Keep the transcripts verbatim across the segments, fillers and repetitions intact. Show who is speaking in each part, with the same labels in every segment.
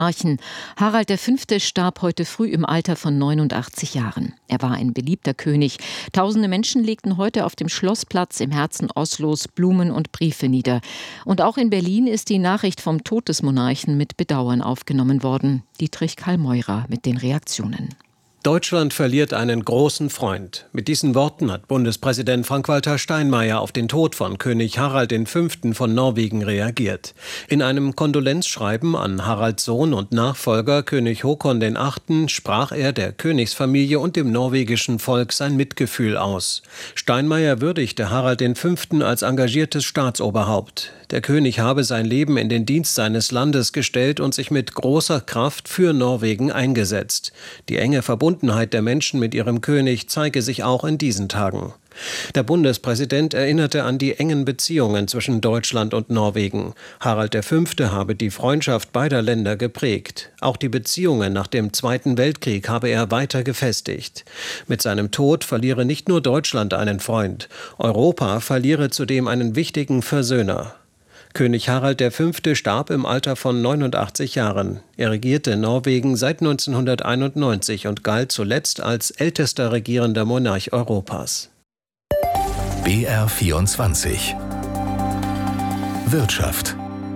Speaker 1: Monarchen. Harald der Fünfte starb heute früh im Alter von neunundachtzig Jahren. Er war ein beliebter König. Tausende Menschen legten heute auf dem Schlossplatz im Herzen Oslos Blumen und Briefe nieder. Und auch in Berlin ist die Nachricht vom Tod des Monarchen mit Bedauern aufgenommen worden. Dietrich Kallmeurer mit den Reaktionen.
Speaker 2: Deutschland verliert einen großen Freund. Mit diesen Worten hat Bundespräsident Frank-Walter Steinmeier auf den Tod von König Harald der Fünfte von Norwegen reagiert. In einem Kondolenzschreiben an Haralds Sohn und Nachfolger König Håkon der Achte sprach er der Königsfamilie und dem norwegischen Volk sein Mitgefühl aus. Steinmeier würdigte Harald der Fünfte als engagiertes Staatsoberhaupt. Der König habe sein Leben in den Dienst seines Landes gestellt und sich mit großer Kraft für Norwegen eingesetzt. Die enge Verbundenheit der Menschen mit ihrem König zeige sich auch in diesen Tagen. Der Bundespräsident erinnerte an die engen Beziehungen zwischen Deutschland und Norwegen. Harald der Fünfte habe die Freundschaft beider Länder geprägt. Auch die Beziehungen nach dem Zweiten Weltkrieg habe er weiter gefestigt. Mit seinem Tod verliere nicht nur Deutschland einen Freund. Europa verliere zudem einen wichtigen Versöhner. König Harald der Fünfte starb im Alter von neunundachtzig Jahren. Er regierte Norwegen seit neunzehnhunderteinundneunzig und galt zuletzt als ältester regierender Monarch Europas.
Speaker 3: B R vierundzwanzig Wirtschaft.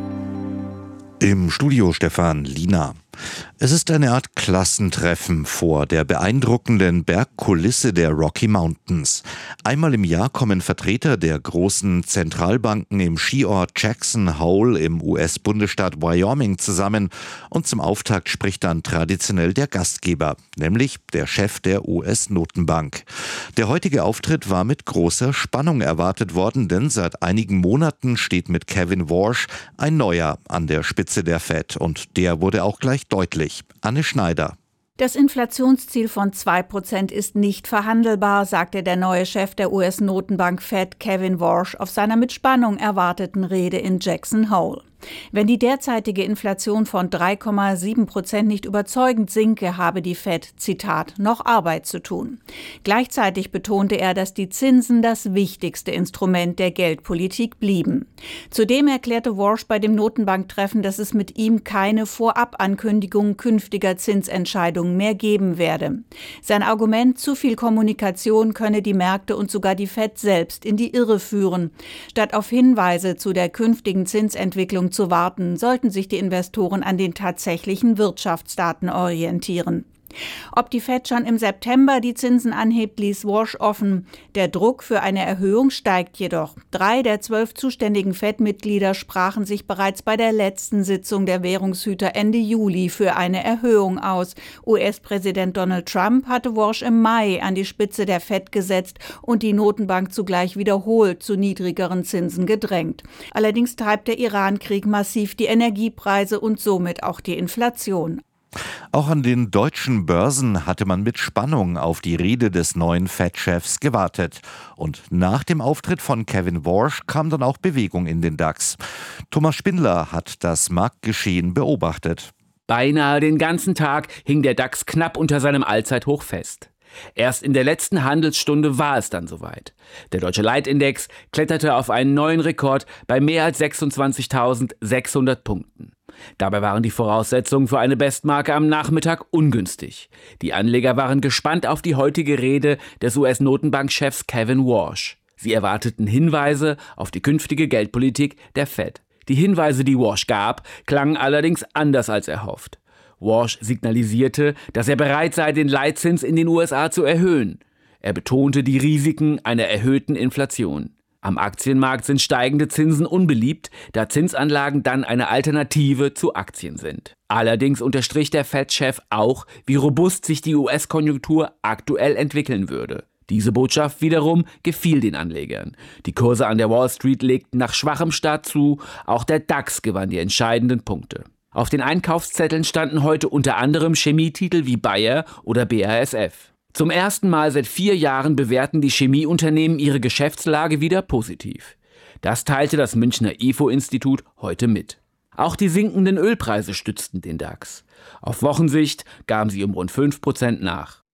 Speaker 4: Im Studio Stefan Lina. Es ist eine Art Klassentreffen vor der beeindruckenden Bergkulisse der Rocky Mountains. Einmal im Jahr kommen Vertreter der großen Zentralbanken im Skiort Jackson Hole im U S-Bundesstaat Wyoming zusammen und zum Auftakt spricht dann traditionell der Gastgeber, nämlich der Chef der U S-Notenbank. Der heutige Auftritt war mit großer Spannung erwartet worden, denn seit einigen Monaten steht mit Kevin Warsh ein Neuer an der Spitze der Fed und der wurde auch gleich deutlich. Anne Schneider.
Speaker 5: Das Inflationsziel von zwei Prozent ist nicht verhandelbar, sagte der neue Chef der U S-Notenbank Fed, Kevin Warsh, auf seiner mit Spannung erwarteten Rede in Jackson Hole. Wenn die derzeitige Inflation von drei Komma sieben Prozent nicht überzeugend sinke, habe die Fed, Zitat, noch Arbeit zu tun. Gleichzeitig betonte er, dass die Zinsen das wichtigste Instrument der Geldpolitik blieben. Zudem erklärte Warsh bei dem Notenbanktreffen, dass es mit ihm keine Vorabankündigung künftiger Zinsentscheidungen mehr geben werde. Sein Argument, zu viel Kommunikation könne die Märkte und sogar die Fed selbst in die Irre führen. Statt auf Hinweise zu der künftigen Zinsentwicklung zu warten, sollten sich die Investoren an den tatsächlichen Wirtschaftsdaten orientieren. Ob die Fed schon im September die Zinsen anhebt, ließ Warsh offen. Der Druck für eine Erhöhung steigt jedoch. Drei der zwölf zuständigen Fed-Mitglieder sprachen sich bereits bei der letzten Sitzung der Währungshüter Ende Juli für eine Erhöhung aus. U S-Präsident Donald Trump hatte Warsh im Mai an die Spitze der Fed gesetzt und die Notenbank zugleich wiederholt zu niedrigeren Zinsen gedrängt. Allerdings treibt der Iran-Krieg massiv die Energiepreise und somit auch die Inflation.
Speaker 4: Auch an den deutschen Börsen hatte man mit Spannung auf die Rede des neuen Fed-Chefs gewartet. Und nach dem Auftritt von Kevin Warsh kam dann auch Bewegung in den DAX. Thomas Spindler hat das Marktgeschehen beobachtet.
Speaker 6: Beinahe den ganzen Tag hing der DAX knapp unter seinem Allzeithoch fest. Erst in der letzten Handelsstunde war es dann soweit. Der deutsche Leitindex kletterte auf einen neuen Rekord bei mehr als sechsundzwanzigtausendsechshundert Punkten. Dabei waren die Voraussetzungen für eine Bestmarke am Nachmittag ungünstig. Die Anleger waren gespannt auf die heutige Rede des U S-Notenbankchefs Kevin Warsh. Sie erwarteten Hinweise auf die künftige Geldpolitik der Fed. Die Hinweise, die Warsh gab, klangen allerdings anders als erhofft. Warsh signalisierte, dass er bereit sei, den Leitzins in den U S A zu erhöhen. Er betonte die Risiken einer erhöhten Inflation. Am Aktienmarkt sind steigende Zinsen unbeliebt, da Zinsanlagen dann eine Alternative zu Aktien sind. Allerdings unterstrich der Fed-Chef auch, wie robust sich die U S-Konjunktur aktuell entwickeln würde. Diese Botschaft wiederum gefiel den Anlegern. Die Kurse an der Wall Street legten nach schwachem Start zu, auch der DAX gewann die entscheidenden Punkte. Auf den Einkaufszetteln standen heute unter anderem Chemietitel wie Bayer oder B A S F. Zum ersten Mal seit vier Jahren bewerten die Chemieunternehmen ihre Geschäftslage wieder positiv. Das teilte das Münchner I F O-Institut heute mit. Auch die sinkenden Ölpreise stützten den DAX. Auf Wochensicht gaben sie um rund fünf Prozent nach.